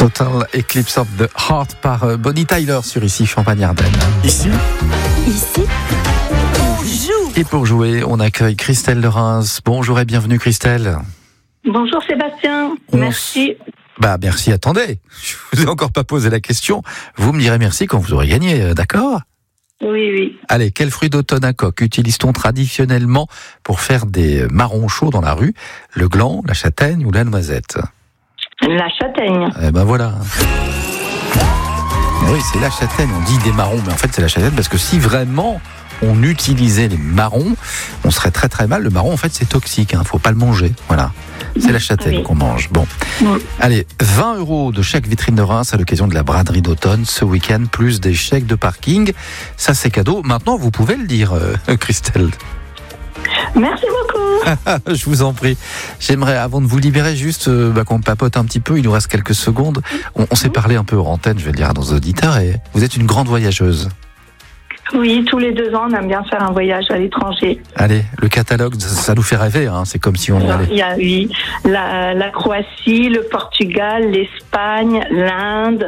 Total Eclipse of the Heart par Bonnie Tyler sur Ici Champagne-Ardenne. Ici, on joue. Et pour jouer, on accueille Christelle de Reims. Bonjour et bienvenue Christelle. Bonjour Sébastien, merci. Merci, attendez, je vous ai encore pas posé la question. Vous me direz merci quand vous aurez gagné, d'accord ? Oui. Allez, quel fruit d'automne à coque utilise-t-on traditionnellement pour faire des marrons chauds dans la rue ? Le gland, la châtaigne ou la noisette ? La châtaigne. Voilà. Oui, c'est la châtaigne, on dit des marrons, mais en fait c'est la châtaigne parce que si vraiment on utilisait les marrons, on serait très très mal. Le marron en fait c'est toxique, faut pas le manger, voilà. C'est la châtaigne qu'on mange. Bon. Allez, 20 € de chèque vitrine de Reims à l'occasion de la braderie d'automne ce week-end, plus des chèques de parking. Ça, c'est cadeau. Maintenant, vous pouvez le dire, Christelle. Merci beaucoup. Je vous en prie. J'aimerais, avant de vous libérer, juste qu'on papote un petit peu. Il nous reste quelques secondes. On s'est parlé un peu hors antenne, je vais le dire à nos auditeurs. Et vous êtes une grande voyageuse. Oui, tous les 2 ans, on aime bien faire un voyage à l'étranger. Allez, le catalogue, ça nous fait rêver, c'est comme si on y allait. Il y a la Croatie, le Portugal, l'Espagne, l'Inde,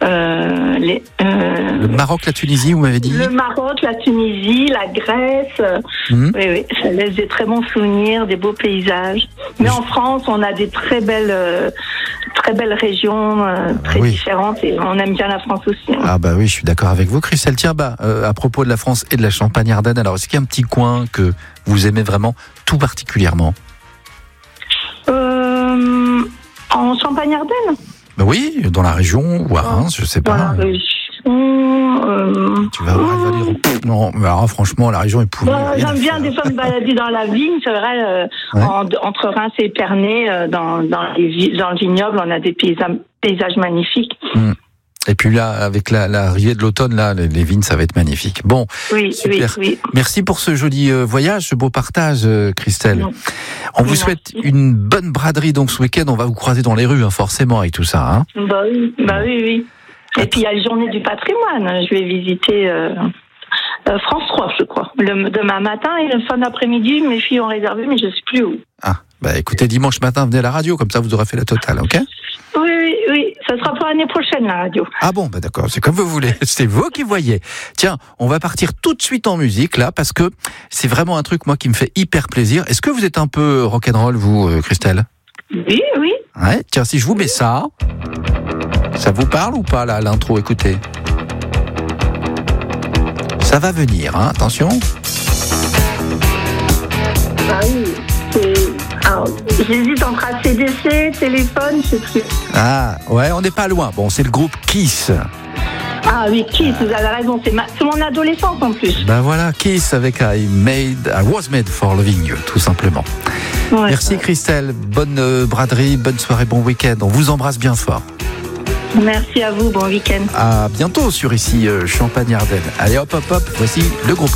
le Maroc, la Tunisie, vous m'avez dit ? Le Maroc, la Tunisie, la Grèce. Oui, ça laisse des très bons souvenirs, des beaux paysages. Mais en France, on a des très belles régions, différentes, et on aime bien la France aussi. Ah oui, je suis d'accord avec vous, Christelle. Tiens, à propos de la France et de la Champagne-Ardenne, alors est-ce qu'il y a un petit coin que vous aimez vraiment tout particulièrement ? En Champagne-Ardenne ? Oui, dans la région ou à Reims, je sais pas. Dans la région. Tu vas voir, elle va dire non, mais alors, franchement, la région est pourrie. J'aime bien des fois me balader dans la vigne, c'est vrai. Entre Reims et Épernay, dans le vignoble, on a des paysages magnifiques. Et puis là, avec l'arrivée de l'automne, là, les vignes, ça va être magnifique. Bon, super. Oui. Merci pour ce joli voyage, ce beau partage, Christelle. On vous souhaite une bonne braderie donc ce week-end. On va vous croiser dans les rues, forcément, avec tout ça. Oui. Et puis il y a la journée du patrimoine. Je vais visiter France 3, je crois. Demain matin et le fin d'après-midi, mes filles ont réservé, mais je ne sais plus où. Écoutez, dimanche matin, venez à la radio, comme ça vous aurez fait la totale, ok ? Oui, ça sera pour l'année prochaine, la radio. Ah bon, d'accord, c'est comme vous voulez, c'est vous qui voyez. Tiens, on va partir tout de suite en musique, là, parce que c'est vraiment un truc, moi, qui me fait hyper plaisir. Est-ce que vous êtes un peu rock'n'roll, vous, Christelle ? Oui. Ouais, tiens, si je vous mets ça vous parle ou pas, là, l'intro ? Écoutez. Ça va venir, attention. J'hésite entre ACDC, téléphone, je sais plus. On n'est pas loin. Bon, c'est le groupe Kiss. Ah oui, Kiss, vous avez raison, c'est mon adolescence en plus. Voilà, Kiss avec I was made for loving you, tout simplement. Merci Christelle, bonne braderie, bonne soirée, bon week-end. On vous embrasse bien fort. Merci à vous, bon week-end. À bientôt sur Ici Champagne-Ardenne. Allez hop, voici le groupe.